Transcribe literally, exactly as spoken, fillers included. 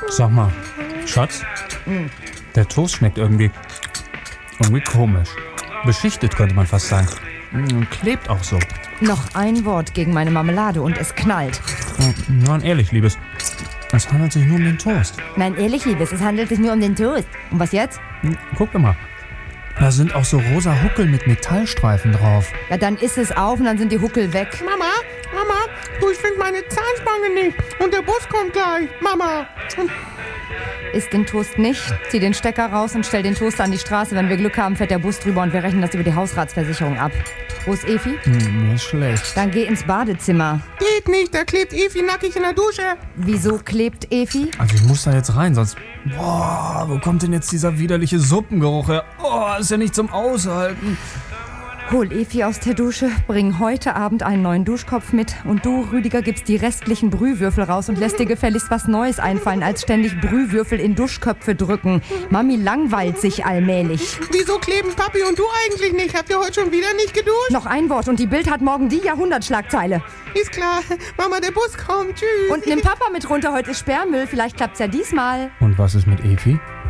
Sag mal, Schatz, Hm. der Toast schmeckt irgendwie, irgendwie komisch. Beschichtet könnte man fast sagen. Und klebt auch so. Noch ein Wort gegen meine Marmelade und es knallt. Nein, ehrlich, Liebes. Es handelt sich nur um den Toast. Nein, ehrlich, Liebes, es handelt sich nur um den Toast. Und was jetzt? Hm, Guck doch mal. Da sind auch so rosa Huckel mit Metallstreifen drauf. Ja, dann ist es auf und dann sind die Huckel weg. Mama, Mama, du, ich finde meine Zahnspange nicht. Und der Bus kommt gleich. Mama. Isst den Toast nicht, zieh den Stecker raus und stell den Toaster an die Straße. Wenn wir Glück haben, fährt der Bus drüber und wir rechnen das über die Hausratsversicherung ab. Wo ist Efi? Hm, mir ist schlecht. Dann geh ins Badezimmer. Geht nicht, da klebt Efi nackig in der Dusche. Wieso klebt Efi? Also ich muss da jetzt rein, sonst... Boah, wo kommt denn jetzt dieser widerliche Suppengeruch her? Oh, ist ja nicht zum Aushalten. Hol Efi aus der Dusche, bring heute Abend einen neuen Duschkopf mit und du, Rüdiger, gibst die restlichen Brühwürfel raus und lässt dir gefälligst was Neues einfallen, als ständig Brühwürfel in Duschköpfe drücken. Mami langweilt sich allmählich. Wieso kleben Papi und du eigentlich nicht? Habt ihr heute schon wieder nicht geduscht? Noch ein Wort und die Bild hat morgen die Jahrhundertschlagzeile. Ist klar. Mama, der Bus kommt. Tschüss. Und nimm Papa mit runter, heute ist Sperrmüll, vielleicht klappt's ja diesmal. Und was ist mit Efi?